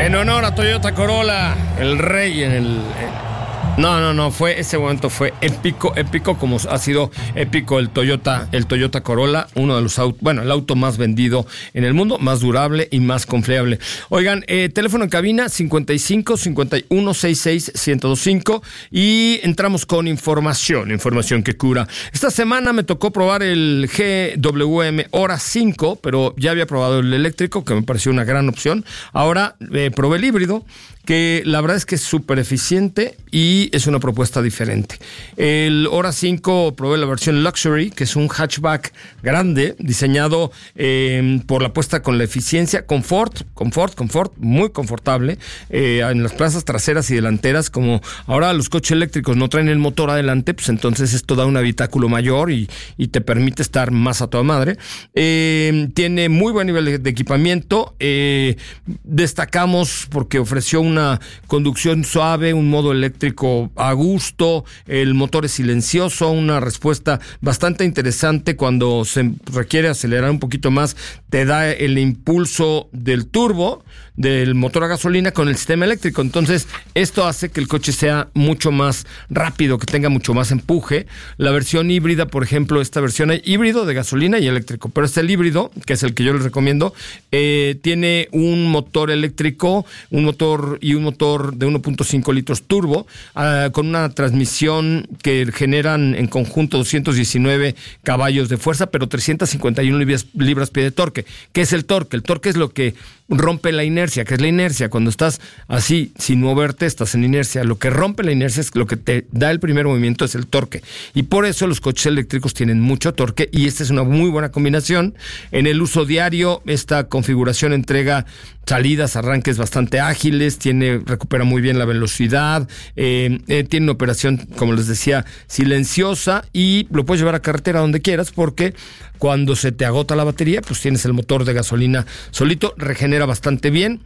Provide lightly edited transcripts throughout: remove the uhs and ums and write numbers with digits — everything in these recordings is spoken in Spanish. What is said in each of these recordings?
En honor a Toyota Corolla, el rey en el... No, ese momento fue épico como ha sido épico el Toyota Corolla, uno de los autos, bueno, el auto más vendido en el mundo, más durable y más confiable. Oigan, teléfono en cabina 55 51 66 1025 y entramos con información que cura. Esta semana me tocó probar el GWM Hora 5, pero ya había probado el eléctrico, que me pareció una gran opción. Ahora probé el híbrido, que la verdad es que es súper eficiente y es una propuesta diferente. El Hora 5 probé la versión Luxury, que es un hatchback grande, diseñado por la apuesta con la eficiencia, confort, muy confortable, en las plazas traseras y delanteras. Como ahora los coches eléctricos no traen el motor adelante, pues entonces esto da un habitáculo mayor y te permite estar más a toda madre. Tiene muy buen nivel de equipamiento. Destacamos porque ofreció una conducción suave, un modo eléctrico a gusto, el motor es silencioso, una respuesta bastante interesante cuando se requiere acelerar un poquito más, te da el impulso del turbo del motor a gasolina con el sistema eléctrico. Entonces esto hace que el coche sea mucho más rápido, que tenga mucho más empuje. La versión híbrida, por ejemplo, esta versión hay híbrido de gasolina y eléctrico, pero el híbrido, que es el que yo les recomiendo, tiene un motor eléctrico, un motor de 1.5 litros turbo, con una transmisión que generan en conjunto 219 caballos de fuerza, pero 351 libras-pie de torque. ¿Qué es el torque? El torque es lo que rompe la inercia. ¿Qué es la inercia? Cuando estás así, sin moverte, estás en inercia. Lo que rompe la inercia es lo que te da el primer movimiento, es el torque. Y por eso los coches eléctricos tienen mucho torque y esta es una muy buena combinación. En el uso diario, esta configuración entrega salidas, arranques bastante ágiles, recupera muy bien la velocidad, tiene una operación, como les decía, silenciosa y lo puedes llevar a carretera donde quieras porque cuando se te agota la batería, pues tienes el motor de gasolina solito, regenera bastante bien.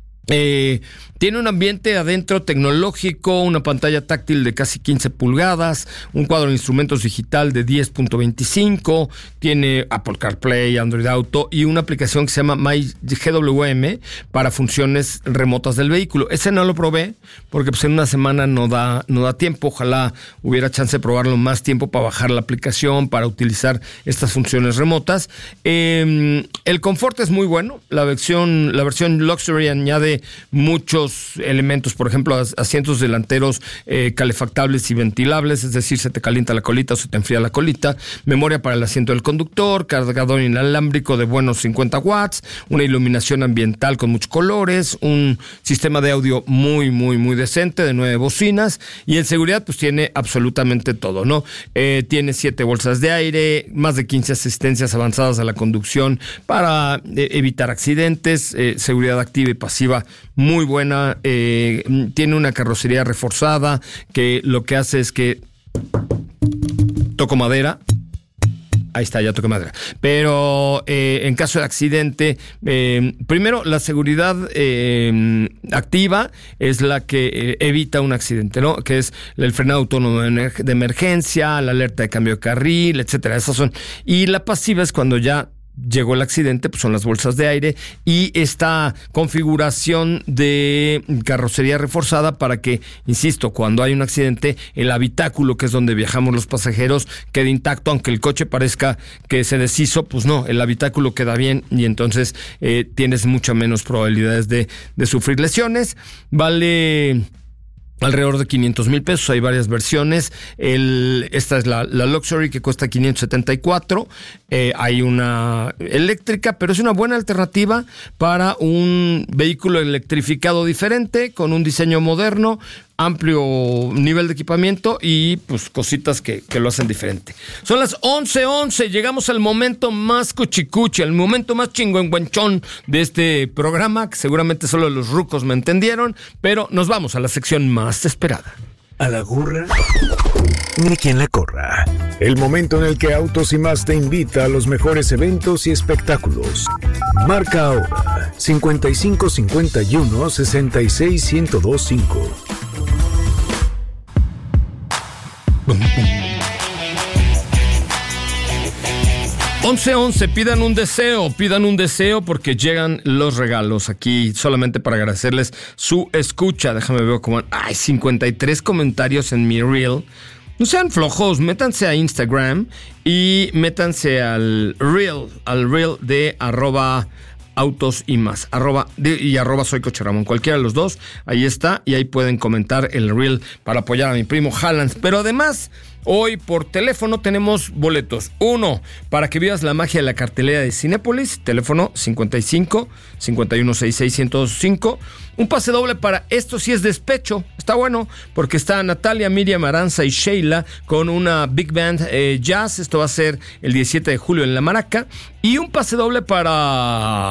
Tiene un ambiente adentro tecnológico, una pantalla táctil de casi 15 pulgadas, un cuadro de instrumentos digital de 10.25, tiene Apple CarPlay, Android Auto y una aplicación que se llama MyGWM para funciones remotas del vehículo. Ese no lo probé porque pues en una semana no da tiempo. Ojalá hubiera chance de probarlo más tiempo para bajar la aplicación, para utilizar estas funciones remotas. El confort es muy bueno. La versión Luxury añade muchos elementos, por ejemplo, asientos delanteros calefactables y ventilables, es decir, se te calienta la colita o se te enfría la colita, memoria para el asiento del conductor, cargador inalámbrico de buenos 50 watts, una iluminación ambiental con muchos colores, un sistema de audio muy decente de 9 bocinas y en seguridad pues tiene absolutamente todo, ¿no? Tiene 7 bolsas de aire, más de 15 asistencias avanzadas a la conducción para evitar accidentes, seguridad activa y pasiva muy buena, tiene una carrocería reforzada que lo que hace es que toco madera. Ahí está, ya toqué madera. Pero en caso de accidente, primero la seguridad activa es la que evita un accidente, ¿no? Que es el frenado autónomo de emergencia, la alerta de cambio de carril, etcétera. Esas son. Y la pasiva es cuando ya llegó el accidente, pues son las bolsas de aire y esta configuración de carrocería reforzada para que, insisto, cuando hay un accidente, el habitáculo, que es donde viajamos los pasajeros, quede intacto, aunque el coche parezca que se deshizo, pues no, el habitáculo queda bien y entonces tienes mucho menos probabilidades de sufrir lesiones. Vale alrededor de 500,000 pesos, hay varias versiones. Esta es la Luxury, que cuesta 574. Hay una eléctrica, pero es una buena alternativa para un vehículo electrificado diferente, con un diseño moderno, amplio nivel de equipamiento y pues cositas que lo hacen diferente. Son las 11:11, llegamos al momento más cuchicuchi, al momento más chingüengüenchón de este programa, que seguramente solo los rucos me entendieron, pero nos vamos a la sección más esperada. A la gorra, ni quien la corra. El momento en el que Autos y Más te invita a los mejores eventos y espectáculos. Marca ahora 55 51 66 1025. 11:11, pidan un deseo porque llegan los regalos aquí solamente para agradecerles su escucha. Déjame ver cómo hay 53 comentarios en mi reel. No sean flojos, métanse a Instagram y métanse al reel de @autos y más, @ soy Coche Ramón, cualquiera de los dos, ahí está, y ahí pueden comentar el reel para apoyar a mi primo Haaland. Pero además, hoy por teléfono tenemos boletos. Uno, para que vivas la magia de la cartelera de Cinépolis, teléfono 55 5166 1025. Un pase doble para Esto sí es despecho. Está bueno porque está Natalia, Miriam, Aranza y Sheila con una big band jazz. Esto va a ser el 17 de julio en La Maraca. Y un pase doble para